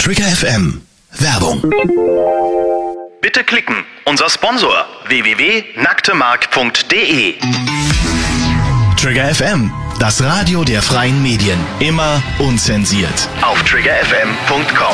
Trigger FM. Werbung. Bitte klicken. Unser Sponsor www.nacktemark.de. Trigger FM. Das Radio der freien Medien. Immer unzensiert. Auf triggerfm.com.